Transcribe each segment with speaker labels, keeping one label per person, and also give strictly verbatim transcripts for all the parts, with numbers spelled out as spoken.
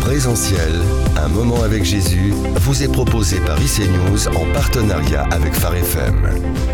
Speaker 1: Présentiel, un moment avec Jésus, vous est proposé par I C News en partenariat avec Phare F M.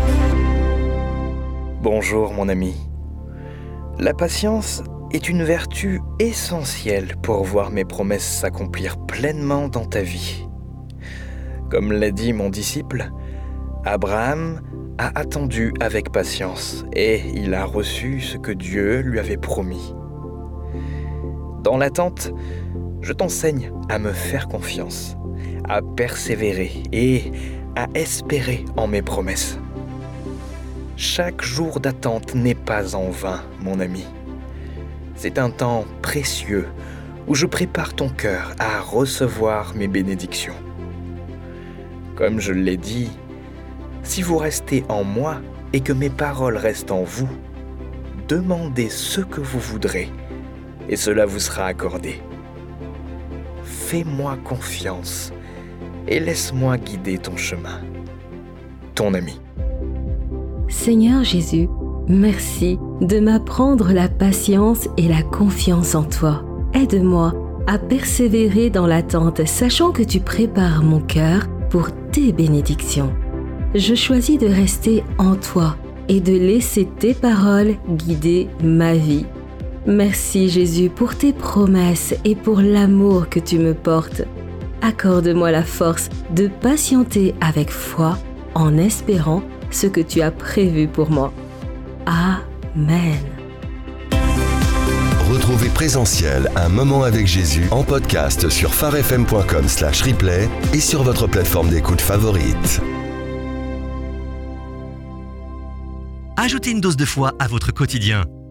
Speaker 2: Bonjour mon ami. La patience est une vertu essentielle pour voir mes promesses s'accomplir pleinement dans ta vie. Comme l'a dit mon disciple, Abraham a attendu avec patience et il a reçu ce que Dieu lui avait promis. Dans l'attente, je t'enseigne à me faire confiance, à persévérer et à espérer en mes promesses. Chaque jour d'attente n'est pas en vain, mon ami. C'est un temps précieux où je prépare ton cœur à recevoir mes bénédictions. Comme je l'ai dit, si vous restez en moi et que mes paroles restent en vous, demandez ce que vous voudrez et cela vous sera accordé. Fais-moi confiance et laisse-moi guider ton chemin. Ton ami.
Speaker 3: Seigneur Jésus, merci de m'apprendre la patience et la confiance en toi. Aide-moi à persévérer dans l'attente, sachant que tu prépares mon cœur pour tes bénédictions. Je choisis de rester en toi et de laisser tes paroles guider ma vie. Merci Jésus pour tes promesses et pour l'amour que tu me portes. Accorde-moi la force de patienter avec foi en espérant ce que tu as prévu pour moi. Amen.
Speaker 1: Retrouvez Présentiel, un moment avec Jésus en podcast sur pharefm point com slash replay et sur votre plateforme d'écoute favorite.
Speaker 4: Ajoutez une dose de foi à votre quotidien.